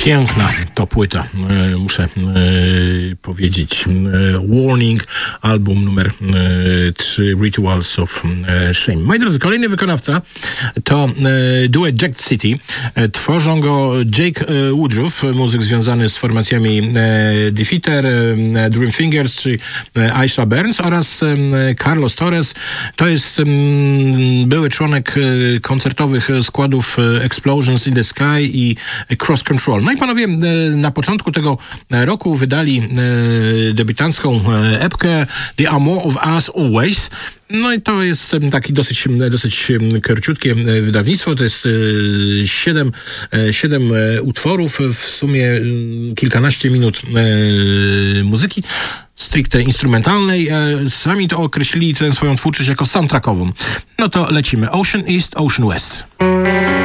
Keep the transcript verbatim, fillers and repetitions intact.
Piękna to płyta, e, muszę e, powiedzieć. E, Warning, album numer e, trzy, Rituals of e, Shame. Moi drodzy, kolejny wykonawca to e, duet Jack City. E, tworzą go Jake e, Woodruff, muzyk związany z formacjami e, Defeater, e, Dream Fingers czy e, Aisha Burns oraz e, Carlos Torres. To jest e, były członek e, koncertowych składów e, Explosions in the Sky i Cross Control. No i panowie na początku tego roku wydali debiutancką epkę The Amour of Us Always. No i to jest taki dosyć, dosyć króciutkie wydawnictwo. To jest siedem, siedem utworów, w sumie kilkanaście minut muzyki stricte instrumentalnej. Sami to określili tę swoją twórczość jako soundtrackową. No to lecimy. Ocean East, Ocean West.